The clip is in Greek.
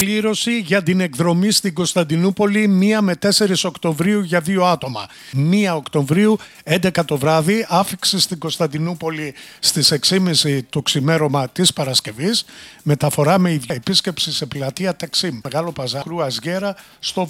κλήρωση για την εκδρομή στην Κωνσταντινούπολη 1 με 4 Οκτωβρίου για 2 άτομα. 1 Οκτωβρίου, 11 το βράδυ, άφιξη στην Κωνσταντινούπολη στις 6.30 το ξημέρωμα της Παρασκευής. Μεταφορά με επίσκεψη σε πλατεία Ταξίμ, Μεγάλο Παζάρου Ασγέρα στο